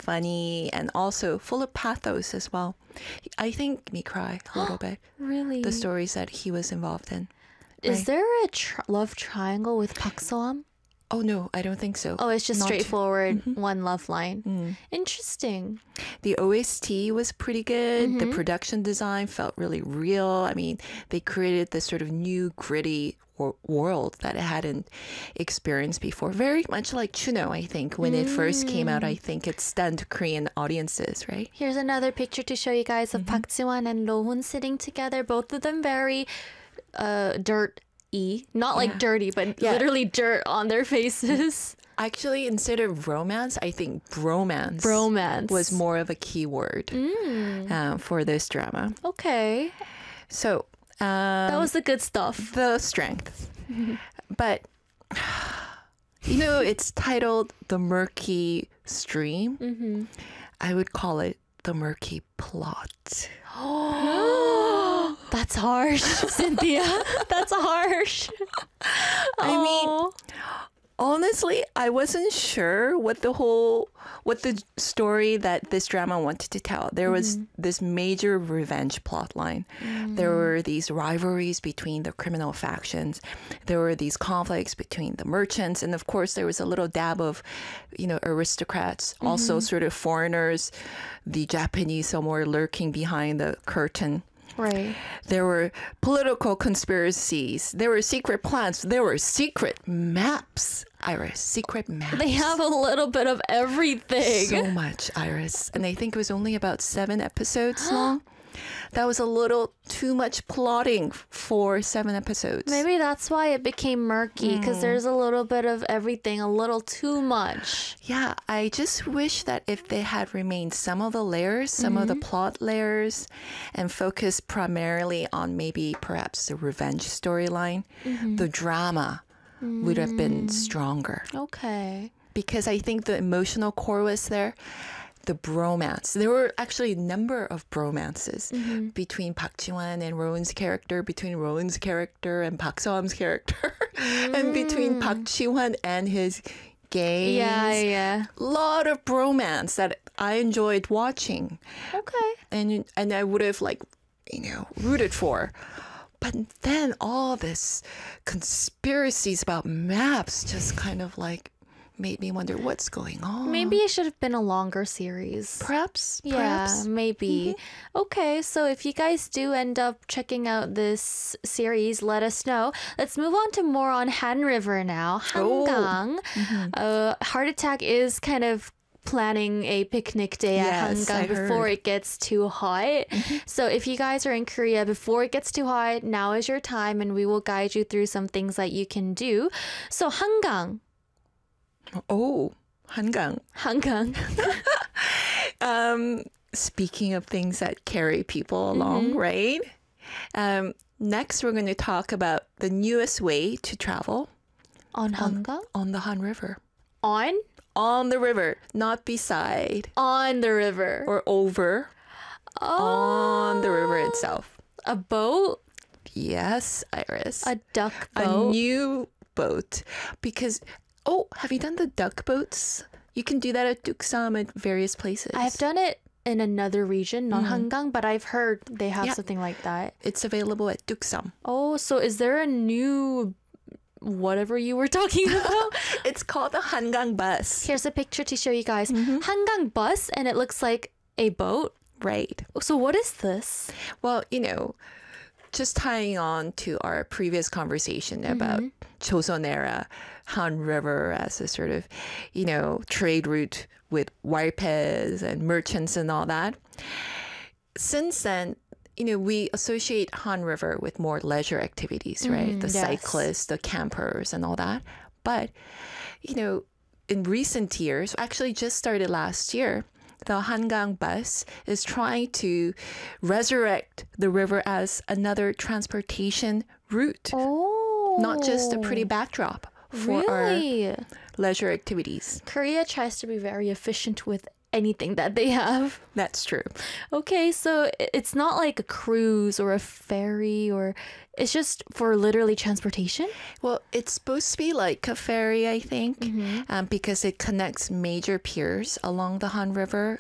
funny and also full of pathos as well. I think me cry a little bit. Really? The stories that he was involved in. Is Right. there a love triangle with Park Seo-am? Oh no, I don't think so. Oh, it's just Not- straightforward, one love line. Interesting. The OST was pretty good. The production design felt really real. I mean, they created this sort of new gritty world that it hadn't experienced before. Very much like Chuno, I think. When it first came out, I think it stunned Korean audiences, right? Here's another picture to show you guys of Park Ji-won and Rohun sitting together. Both of them very dirt-y. Not like dirty, but literally dirt on their faces. Actually, instead of romance, I think bromance, Bromance. was more of a key word for this drama. Okay. So That was the good stuff. the strength. But, you know, it's titled The Murky Stream. I would call it The Murky Plot. That's harsh, Cynthia. That's harsh. I mean, honestly, I wasn't sure what the story that this drama wanted to tell. There was this major revenge plot line. There were these rivalries between the criminal factions. There were these conflicts between the merchants. And of course, there was a little dab of, you know, aristocrats, also sort of foreigners, the Japanese somewhere lurking behind the curtain. Right. There were political conspiracies. There were secret plans. There were secret maps. Iris, secret maps. They have a little bit of everything. So much, Iris. And I think it was only about 7 episodes long. That was a little too much plotting for 7 episodes. Maybe that's why it became murky, because there's a little bit of everything, a little too much. Yeah, I just wish that if they had remained some of the layers, some of the plot layers, and focused primarily on maybe perhaps the revenge storyline, the drama would have been stronger. Okay. Because I think the emotional core was there. The bromance. There were actually a number of bromances between Park Ji-won and Rowan's character, between Rowan's character and Park Seo-am's character, and between Park Ji-won and his gays. Yeah. A lot of bromance that I enjoyed watching. Okay. And I would have, like, you know, rooted for. But then all this conspiracies about maps just kind of like made me wonder what's going on. Maybe it should have been a longer series. Perhaps. Yeah, maybe. Okay, so if you guys do end up checking out this series, let us know. Let's move on to more on Han River now. Hangang. Heart Attack is kind of planning a picnic day at Yes, I Hangang before heard. it gets too hot. So if you guys are in Korea before it gets too hot, now is your time and we will guide you through some things that you can do. So Hangang. Oh, Hangang. Hangang. Speaking of things that carry people along, right? Next, we're going to talk about the newest way to travel On Hangang? on the Han River. On On the river, not beside the river. or over. On the river itself. A boat? Yes, Iris. A duck A boat? new boat. Because, have you done the duck boats? You can do that at Duksam at various places. I've done it in another region, not Hangang, but I've heard they have something like that. It's available at Duksam. Oh, so is there a new whatever you were talking about? It's called the Hangang bus. Here's a picture to show you guys. Hangang bus, and it looks like a boat. Right. So what is this? Well, you know, just tying on to our previous conversation about Joseon era Han River as a sort of, you know, trade route with warpes and merchants and all that. Since then, you know, we associate Han River with more leisure activities, right? The yes. cyclists, the campers and all that. But, you know, in recent years, actually just started last year, the Hangang bus is trying to resurrect the river as another transportation route, Oh. not just a pretty backdrop for our Really? leisure activities. Korea tries to be very efficient with anything that they have. That's true. Okay, so it's not like a cruise or a ferry, or it's just for literally transportation? Well, it's supposed to be like a ferry, I think, because it connects major piers along the Han River